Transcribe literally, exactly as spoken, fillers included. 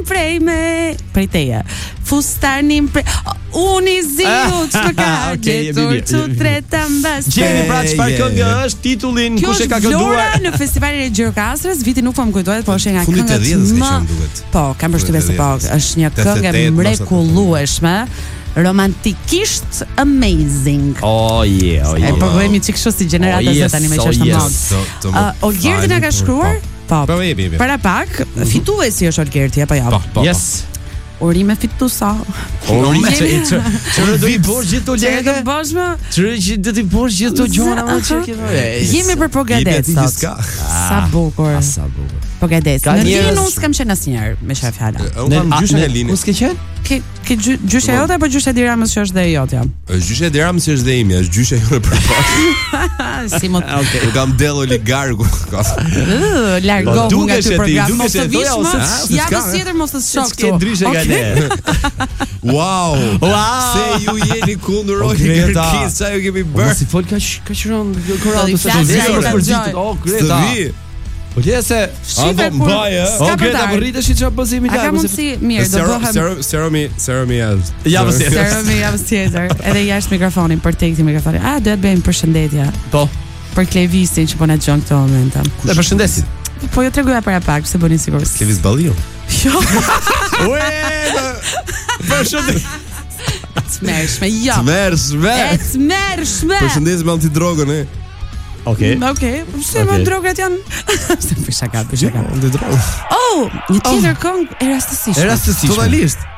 prej me prej teje. Fustanin prej Unë i ziu që më ka gjetur që treta mbas. Gjeni pra çfarë këngë është, titullin, kush e ka kënduar? Kjo është Vlora në festivalin e Gjirokastrës, viti nuk po më kujtohet, po është nga Fundit të këngët dhjetës ka më. qenë, duket. Po, kam përshtypjen se po, është një këngë tetëdhjetë, mrekullueshme. Romantikisht amazing. Oh yeah, oh E yeah. po bëhemi çik kështu si gjenerata Oh, yes, se tani më oh, që është yes. mod. Do- do më Uh, Olgerti na ka falni, shkruar? Po. Po, jepi, jepi. Para pak, fituesi është Olgerti apo jo? Po, po. Yes. Urime fituesa. Urime Jemi- që çfarë do i bosh gjithë to Çfarë do lekë? bësh më? Çfarë që do t'i bosh gjithë to gjona më që ke. Jemi për Jepi Pogadet atij sot. gjithçka. Sa bukur. Sa bukur. Pogadet. Ka Në njerëz- Lin unë s'kam qenë asnjëherë me shef fjala. Unë kam gjyshe e Linit. Ku s'ke qenë? Ke ke gjy- gjyshe jote apo gjyshe Diramës që është dhe e jotja? Është gjyshe Diramës që është dhe imi, është gjyshe jone për pas. Si më Okej. Unë kam del oligarku. Ë, largohu Po, nga dukesh ky e ti, program. dukesh Mos e të thoja, vish ose- më. Ah, ose Javës s'ka, tjetër mos të shok S'ke ndryshe nga ne. Wow. Wow. Se ju jeni kundër O, oligarkisë, sa ju kemi Po bërë? si fol kaq kaq rënd Do korratu i se flasë, vjen ai mos ta përgjigjet. gjoj. O Së Greta. vi. Po le se Shife Ando kur mbaj, e? s'ka O për Greta darë. po rritesh çfarë pozimi A ka lart. mundsi mirë, do bëhem Seromi, seromi javës. Javës tjetër. Seromi javës tjetër, edhe jashtë mikrofonin, për tek mikrofonin. A, duhet bëjmë përshëndetje Po. për Klevisin që po na dëgjon këto momente. Ne përshëndesim. Po jo tregoja para pak, se bëni sigurisht. Klevis Balliu. Jo, Ue, përshëndet. të mërshme, jo. Tmerrshme. E të mërshme. Përshëndesim antidrogën, e. Okej. Okej, pse më Okej. drogat janë? Për shaka, për shaka. Antidrogën. Oh, një tjetër këngë e rastësishme. E rastësishme. Totalisht.